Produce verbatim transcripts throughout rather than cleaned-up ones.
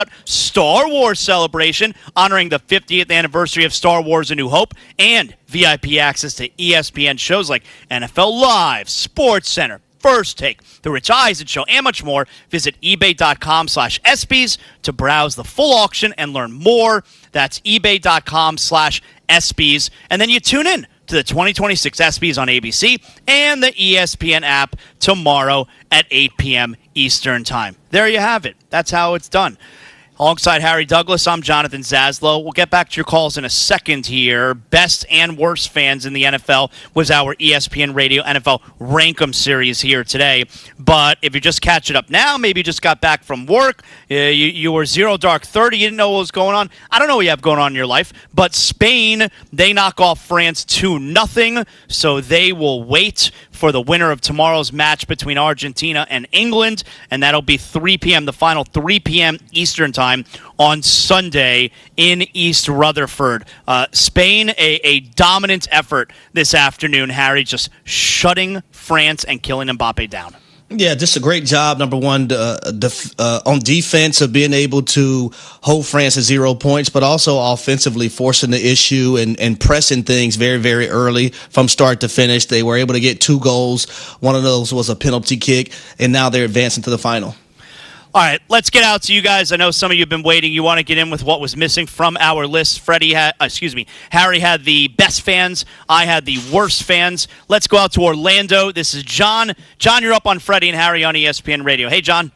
Star Wars Celebration, honoring the fiftieth anniversary of Star Wars A New Hope, and V I P access to E S P N shows like N F L Live, SportsCenter, First Take, The Rich Eisen Show, and much more. Visit ebay.com slash ESPYs to browse the full auction and learn more. That's ebay.com slash ESPYs. And then you tune in to the twenty twenty-six ESPYs on A B C and the E S P N app tomorrow at eight p.m. Eastern Time. There you have it. That's how it's done. Alongside Harry Douglas, I'm Jonathan Zaslow. We'll get back to your calls in a second here. Best and worst fans in the N F L was our E S P N Radio N F L Rankum series here today. But if you just catch it up now, maybe you just got back from work, uh, you, you were zero dark thirty, you didn't know what was going on. I don't know what you have going on in your life, but Spain, they knock off France two nothing, so they will wait for the winner of tomorrow's match between Argentina and England, and that'll be three p.m., the final three p.m. Eastern Time on Sunday in East Rutherford. Uh, Spain, a, a dominant effort this afternoon, Harry, just shutting France and killing Mbappe down. Yeah, just a great job, number one, uh, def- uh, on defense of being able to hold France at zero points, but also offensively forcing the issue and, and pressing things very, very early from start to finish. They were able to get two goals. One of those was a penalty kick, and now they're advancing to the final. All right, let's get out to you guys. I know some of you have been waiting. You want to get in with what was missing from our list. Freddie had, uh, excuse me, Harry had the best fans. I had the worst fans. Let's go out to Orlando. This is John. John, you're up on Freddie and Harry on E S P N Radio. Hey, John.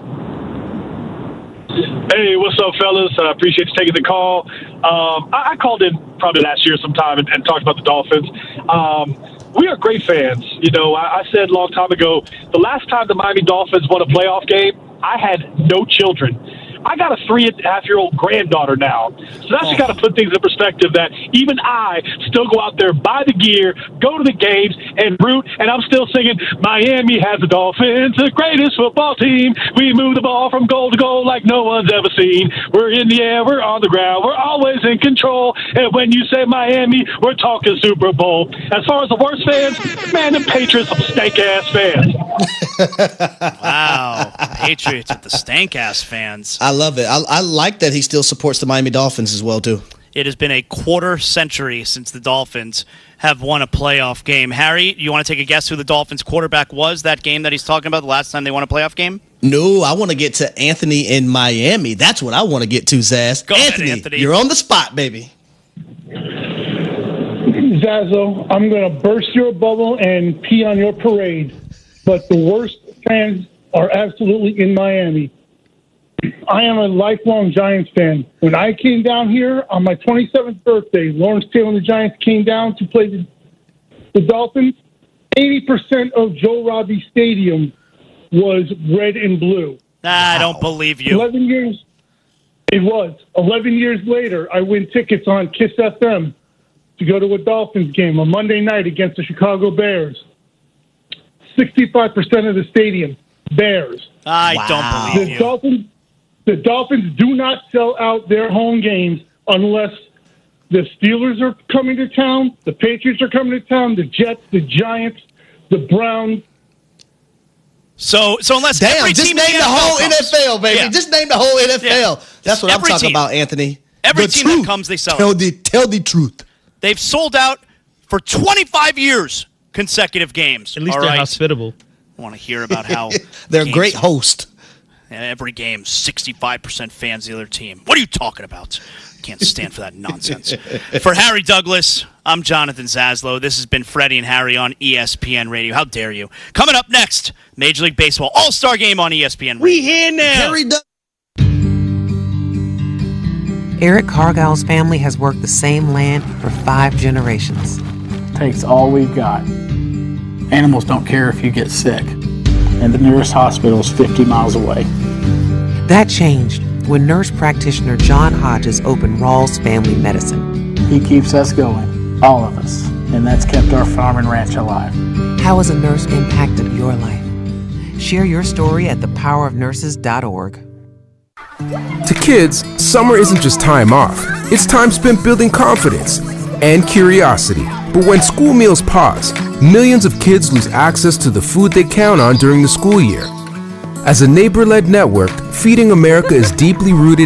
Hey, what's up, fellas? I uh, appreciate you taking the call. Um, I-, I called in probably last year sometime and, and talked about the Dolphins. Um, we are great fans. You know, I, I said a long time ago, the last time the Miami Dolphins won a playoff game, I had no children. I got a three and a half year old granddaughter now. So that's oh. got to put things in perspective that even I still go out there, buy the gear, go to the games, and root. And I'm still singing, Miami has the Dolphins, the greatest football team. We move the ball from goal to goal like no one's ever seen. We're in the air, we're on the ground, we're always in control. And when you say Miami, we're talking Super Bowl. As far as the worst fans, man, the Patriots are stank-ass fans. Wow. Patriots with the stank-ass fans. I love it. I, I like that he still supports the Miami Dolphins as well, too. It has been a quarter century since the Dolphins have won a playoff game. Harry, you want to take a guess who the Dolphins quarterback was that game that he's talking about, the last time they won a playoff game? No, I want to get to Anthony in Miami. That's what I want to get to, Zaz. Go Anthony, ahead, Anthony, you're on the spot, baby. Zazo, I'm going to burst your bubble and pee on your parade, but the worst fans are absolutely in Miami. I am a lifelong Giants fan. When I came down here on my twenty-seventh birthday, Lawrence Taylor and the Giants came down to play the, the Dolphins. eighty percent of Joe Robbie Stadium was red and blue. Nah, I don't believe you. eleven years, it was. eleven years later, I win tickets on Kiss F M to go to a Dolphins game on Monday night against the Chicago Bears. sixty-five percent of the stadium, Bears. I wow. don't believe the you. Dolphins, the Dolphins do not sell out their home games unless the Steelers are coming to town, the Patriots are coming to town, the Jets, the Giants, the Browns. So, so unless Damn, every just team name in the, the whole N F L N F L, baby. Yeah. Just name the whole N F L. Yeah. That's what Every I'm talking team. about, Anthony. Every the team truth. that comes, they sell tell it. the Tell the truth. They've sold out for twenty-five years, consecutive games. At least All they're right? hospitable. I want to hear about how They're a games- great host. Every game, sixty-five percent fans of the other team. What are you talking about? Can't stand for that nonsense. For Harry Douglas, I'm Jonathan Zaslow. This has been Freddie and Harry on E S P N Radio. How dare you? Coming up next, Major League Baseball All-Star Game on E S P N Radio. We here now. Harry Doug- Eric Cargile's family has worked the same land for five generations. Takes all we've got. Animals don't care if you get sick, and the nearest hospital is fifty miles away. That changed when nurse practitioner John Hodges opened Rawls Family Medicine. He keeps us going, all of us, and that's kept our farm and ranch alive. How has a nurse impacted your life? Share your story at the power of nurses dot org. To kids, summer isn't just time off. It's time spent building confidence and curiosity. But when school meals pause, millions of kids lose access to the food they count on during the school year. As a neighbor-led network, Feeding America is deeply rooted